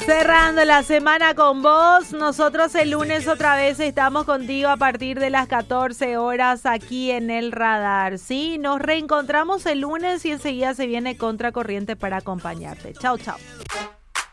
Cerrando la semana con vos, nosotros el lunes otra vez estamos contigo a partir de las 14 horas aquí en El Radar, ¿sí? Nos reencontramos el lunes y enseguida se viene Contracorriente para acompañarte. Chau, chau.